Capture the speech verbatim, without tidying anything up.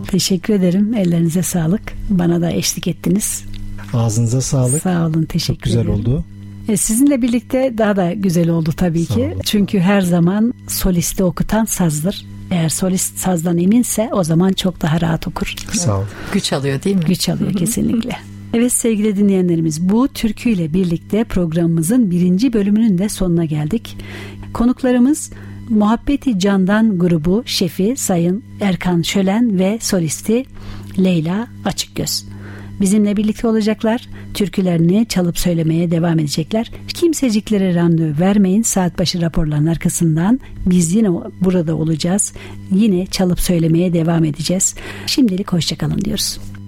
Teşekkür ederim. Ellerinize sağlık. Bana da eşlik ettiniz. Ağzınıza sağlık. Sağ olun. Teşekkür Çok güzel ederim. oldu. E, sizinle birlikte daha da güzel oldu tabii Sağ ki. olun. Çünkü her zaman solisti okutan sazdır. Eğer solist sazdan eminse o zaman çok daha rahat okur. Sağ olun. Güç alıyor değil mi? Güç alıyor kesinlikle. Evet sevgili dinleyenlerimiz, bu türküyle birlikte programımızın birinci bölümünün de sonuna geldik. Konuklarımız Muhabbeti Candan grubu şefi Sayın Erkan Şölen ve solisti Leyla Açıkgöz. Bizimle birlikte olacaklar. Türkülerini çalıp söylemeye devam edecekler. Kimseciklere randevu vermeyin. Saat başı raporların arkasından biz yine burada olacağız. Yine çalıp söylemeye devam edeceğiz. Şimdilik hoşça kalın diyoruz.